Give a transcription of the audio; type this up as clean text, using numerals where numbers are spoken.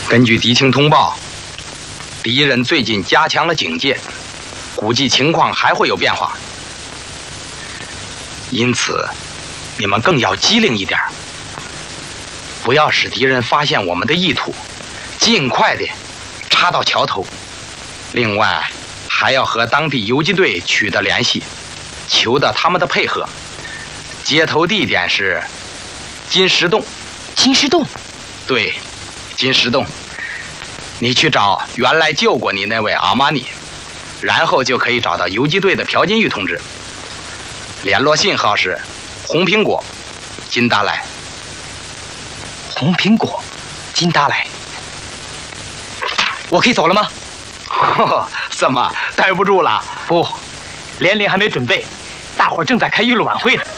根据敌情通报，敌人最近加强了警戒，估计情况还会有变化。因此，你们更要机灵一点，不要使敌人发现我们的意图，尽快地插到桥头。另外，还要和当地游击队取得联系，求得他们的配合。接头地点是金石洞。 金石洞？ 对，金石洞。你去找原来救过你那位阿玛尼，然后就可以找到游击队的朴金玉同志。联络信号是红苹果，金达莱。 红苹果，金达莱。我可以走了吗？ 怎么待不住了？ 不，连连还没准备，大伙儿正在开娱乐晚会呢。